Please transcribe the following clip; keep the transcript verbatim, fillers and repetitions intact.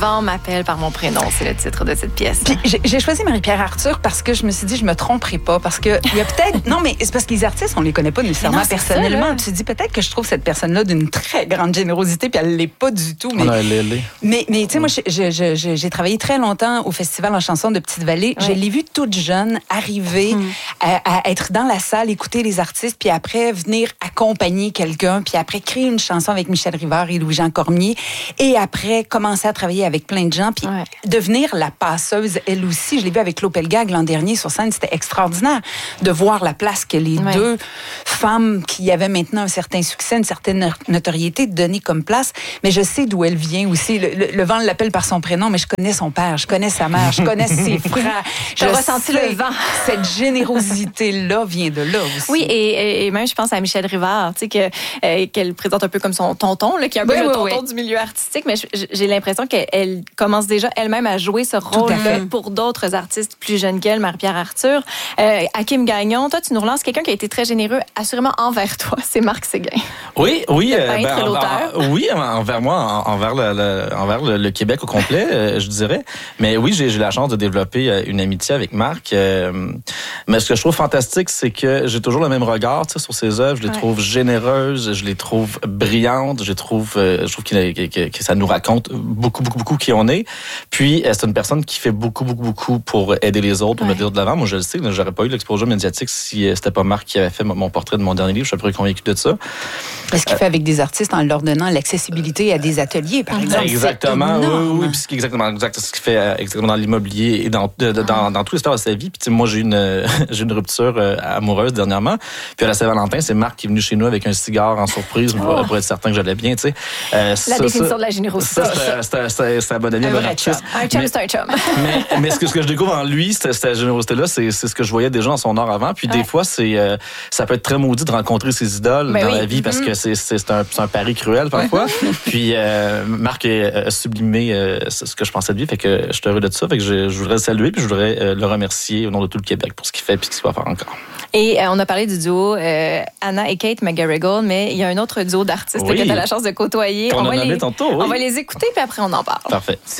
Vent m'appelle par mon prénom, c'est le titre de cette pièce. Puis j'ai, j'ai choisi Marie-Pierre Arthur parce que je me suis dit, je me tromperai pas. Parce que il y a peut-être. Non, mais c'est parce que les artistes, on les connaît pas nécessairement non, personnellement. ça, tu te dis peut-être que je trouve cette personne-là d'une très grande générosité, puis elle l'est pas du tout. Mais, non, elle, elle est. mais, mais tu sais, moi, je, je, je, j'ai travaillé très longtemps au Festival en chanson de Petite-Vallée. Ouais. Je l'ai vue toute jeune arriver Hum. à, à être dans la salle, écouter les artistes, puis après venir accompagner quelqu'un, puis après créer une chanson avec Michel Rivard et Louis-Jean Cormier, et après commencer à travailler avec plein de gens, puis Ouais. devenir la passeuse, elle aussi. Je l'ai vu avec Lopelgag l'an dernier sur scène. C'était extraordinaire de voir la place que les Ouais. deux femmes qui avaient maintenant un certain succès, une certaine notoriété, donnaient comme place. Mais je sais d'où elle vient aussi. Le, le, le vent l'appelle par son prénom, mais je connais son père, je connais sa mère, je connais ses frères. T'as Je ressenti sais, le vent. Cette générosité-là vient de là aussi. Oui, et, et même, je pense à Michel Rivard, tu sais, que, euh, qu'elle présente un peu comme son tonton, là, qui est un peu Oui, le oui, tonton oui. du milieu artistique, mais je- j'ai l'impression qu'elle commence déjà elle-même à jouer ce rôle fait. pour d'autres artistes plus jeunes qu'elle, Marie-Pierre Arthur. Euh, Hakim Gagnon, toi, tu nous relances quelqu'un qui a été très généreux, assurément envers toi, c'est Marc Séguin. Oui, oui. Le euh, peintre, ben, l'auteur. en- oui, en- envers moi, en- envers le, le- envers le, le Québec au complet, euh, je dirais. Mais oui, j'ai j'ai la chance de développer euh, une amitié avec Marc. euh, mais ce que je trouve fantastique, c'est que j'ai toujours le même regard, tu sais, sur ses œuvres. Je les Ouais. trouve généreuses, je les trouve brillantes, je les trouve, euh, je trouve qu'il- que, que, que ça nous raconte beaucoup, beaucoup, beaucoup qui on est. Puis euh, c'est une personne qui fait beaucoup, beaucoup, beaucoup pour aider les autres, pour Ouais. me dire de l'avant. Moi, je le sais, là, j'aurais pas eu l'exposure médiatique si euh, c'était pas Marc qui avait fait mon portrait de mon dernier livre. Je suis à peu près convaincu de ça. Ce qu'il fait avec des artistes en leur donnant l'accessibilité à des ateliers, par exemple. Exactement, C'est oui, énorme. oui, puis c'est exactement, exact, c'est ce qu'il fait euh, exactement dans l'immobilier et dans, de- de- dans, dans tous les sphères de sa vie. Puis tu sais, moi, j'ai une, euh, j'ai une rupture euh, amoureuse dernièrement. Puis à la Saint-Valentin, c'est Marc qui est venu chez nous avec un cigare en surprise pour, Oh. pour être certain que j'allais bien, tu sais. Euh, La ça, définition ça, de la générosité. ça, c'est- c'est c'est- c'est un bon ami, un Un bon vrai artiste. Un chum, Mais- c'est un chum. mais, mais ce que, ce que je découvre en lui, cette, cette générosité-là, c'est, c'est ce que je voyais déjà dans son art avant. Puis Ouais. des fois, c'est, euh, ça peut être très maudit de rencontrer ses idoles Ben dans oui. la vie parce Mhm. que c'est, c'est, c'est, un, c'est un pari cruel parfois. Puis euh, Marc a sublimé euh, ce que je pensais de lui. Fait que je suis heureux de ça. Fait que je, je voudrais le saluer puis je voudrais euh, le remercier au nom de tout le Québec pour ce qu'il fait puis ce qu'il va faire encore. Et euh, on a parlé du duo euh, Anna et Kate McGarrigle, mais il y a un autre duo d'artistes Oui. que tu as la chance de côtoyer. Qu'on on, a va nommé les, tantôt, oui. on va les écouter, puis après on en parle. Parfait.